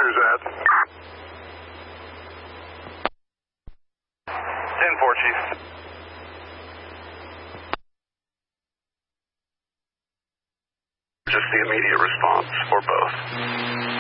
Where's that? 10-4, Chief. Just the immediate response, or both.